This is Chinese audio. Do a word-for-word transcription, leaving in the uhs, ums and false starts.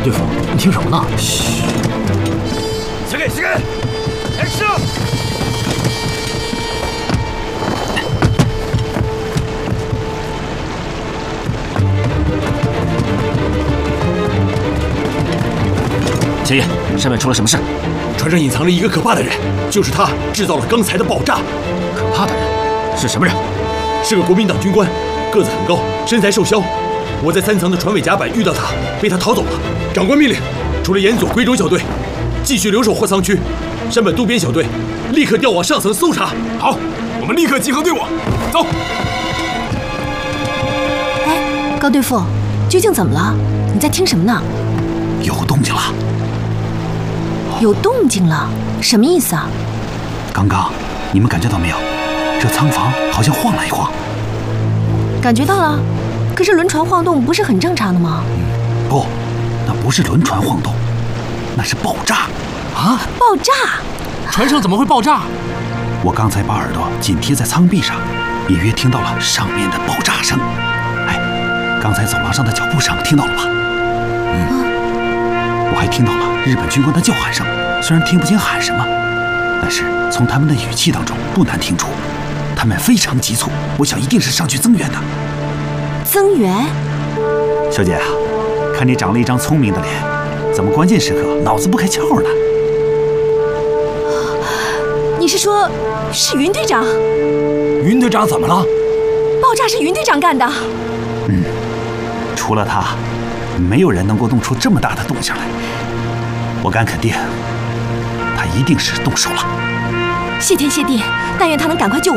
队副，你听什么呢？ 嘘。先给，先给 ，Action！ 小野，上面出了什么事？ 船上隐藏着一个可怕的人，就是他制造了刚才的爆炸。 可怕的人是什么人？ 是个国民党军官，个子很高，身材瘦削。我在三层的船尾甲板遇到他，被他逃走了。长官命令，除了岩佐龟中小队，继续留守货仓区；山本渡边小队立刻调往上层搜查。 好，我们立刻集合队伍，走。 哎，高队副，究竟怎么了？你在听什么呢？ 有动静了。 有动静了，什么意思啊？ 刚刚你们感觉到没有？这舱房好像晃了一晃。 感觉到了，可是轮船晃动不是很正常的吗？ 嗯，不，那不是轮船晃动，那是爆炸。 啊！ 爆炸！ 船上怎么会爆炸？ 我刚才把耳朵紧贴在舱壁上，隐约听到了上面的爆炸声。哎，刚才走廊上的脚步声听到了吧？嗯。 我还听到了日本军官的叫喊声，虽然听不清喊什么，但是从他们的语气当中不难听出，他们非常急促。我想一定是上去增援的。 增援？ 小姐啊，看你长了一张聪明的脸，怎么关键时刻脑子不开窍呢？ 你是说，是云队长？ 云队长怎么了？ 爆炸是云队长干的。 嗯，除了他。 没有人能够弄出这么大的动静来，我敢肯定，他一定是动手了。 谢天谢地，但愿他能赶快救我。